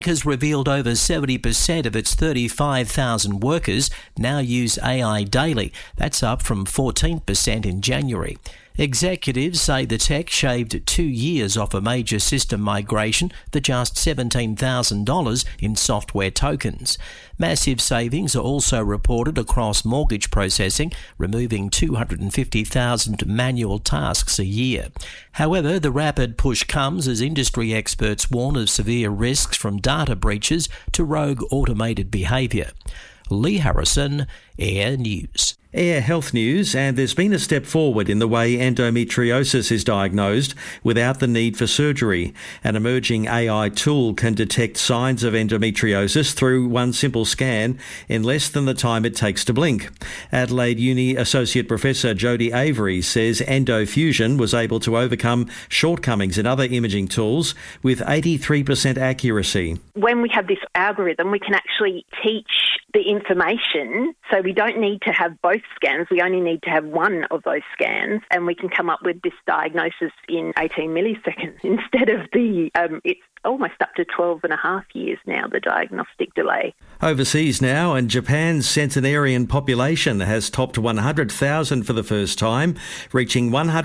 has revealed over 70% of its 35,000 workers now use AI daily. That's up from 14% in January. Executives say the tech shaved 2 years off a major system migration for just $17,000 in software tokens. Massive savings are also reported across mortgage processing, removing 250,000 manual tasks a year. However, the rapid push comes as industry experts warn of severe risks from data breaches to rogue automated behaviour. Lee Harrison, Air News. Air Health News, and there's been a step forward in the way endometriosis is diagnosed without the need for surgery. An emerging AI tool can detect signs of endometriosis through one simple scan in less than the time it takes to blink. Adelaide Uni Associate Professor Jodie Avery says EndoFusion was able to overcome shortcomings in other imaging tools with 83% accuracy. When we have this algorithm, we can actually teach the information, so we don't need to have both scans, we only need to have one of those scans, and we can come up with this diagnosis in 18 milliseconds instead of it's almost up to 12 and a half years now, the diagnostic delay. Overseas now, and Japan's centenarian population has topped 100,000 for the first time, reaching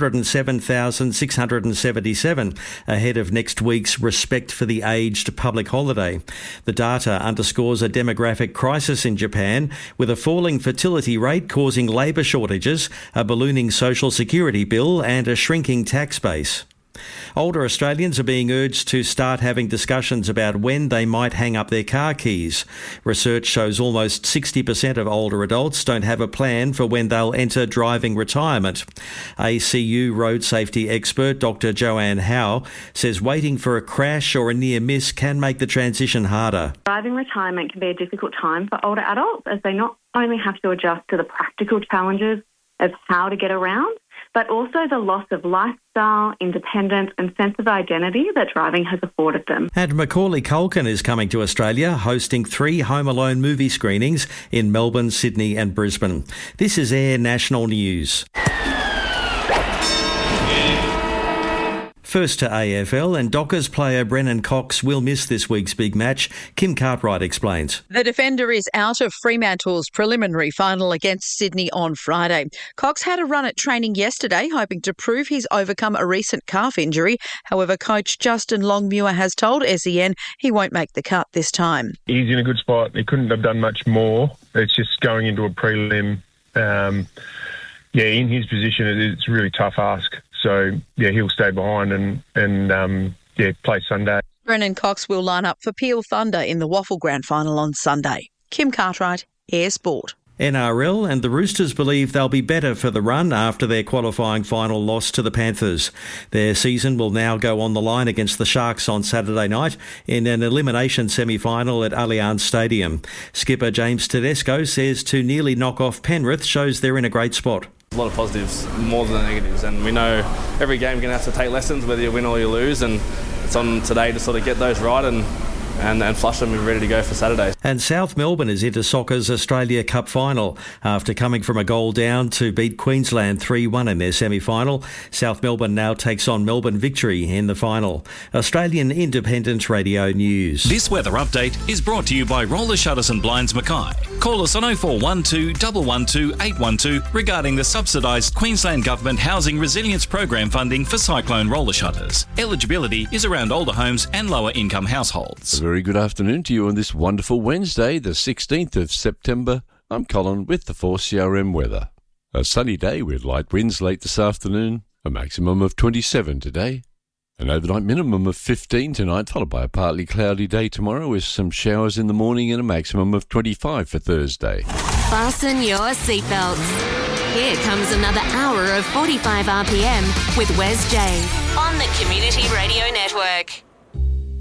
107,677, ahead of next week's Respect for the Aged public holiday. The data underscores a demographic crisis in Japan, with a falling fertility rate causing labour shortages, a ballooning social security bill and a shrinking tax base. Older Australians are being urged to start having discussions about when they might hang up their car keys. Research shows almost 60% of older adults don't have a plan for when they'll enter driving retirement. ACU road safety expert Dr. Joanne Howe says waiting for a crash or a near miss can make the transition harder. Driving retirement can be a difficult time for older adults, as they not only have to adjust to the practical challenges of how to get around, but also the loss of lifestyle, independence and sense of identity that driving has afforded them. And Macaulay Culkin is coming to Australia, hosting 3 Home Alone movie screenings in Melbourne, Sydney and Brisbane. This is Air National News. First to AFL, and Dockers player Brennan Cox will miss this week's big match. Kim Cartwright explains. The defender is out of Fremantle's preliminary final against Sydney on Friday. Cox had a run at training yesterday, hoping to prove he's overcome a recent calf injury. However, coach Justin Longmuir has told SEN he won't make the cut this time. He's in a good spot. He couldn't have done much more. It's just going into a prelim. In his position, it's a really tough ask. So, he'll stay behind and play Sunday. Brennan Cox will line up for Peel Thunder in the Waffle Grand Final on Sunday. Kim Cartwright, Air Sport. NRL, and the Roosters believe they'll be better for the run after their qualifying final loss to the Panthers. Their season will now go on the line against the Sharks on Saturday night in an elimination semi-final at Allianz Stadium. Skipper James Tedesco says to nearly knock off Penrith shows they're in a great spot. A lot of positives, more than negatives, and we know every game you're going to have to take lessons, whether you win or you lose, and it's on today to sort of get those right and flush them and be ready to go for Saturday. And South Melbourne is into soccer's Australia Cup final. After coming from a goal down to beat Queensland 3-1 in their semi-final, South Melbourne now takes on Melbourne Victory in the final. Australian Independent Radio News. This weather update is brought to you by Roller Shutters and Blinds Mackay. Call us on 0412 112 812 regarding the subsidised Queensland Government Housing Resilience Program funding for cyclone roller shutters. Eligibility is around older homes and lower income households. Very good afternoon to you on this wonderful Wednesday, the 16th of September. I'm Colin with the 4CRM weather. A sunny day with light winds late this afternoon, a maximum of 27 today. An overnight minimum of 15 tonight, followed by a partly cloudy day tomorrow with some showers in the morning and a maximum of 25 for Thursday. Fasten your seatbelts. Here comes another hour of 45 RPM with Wes J on the Community Radio Network.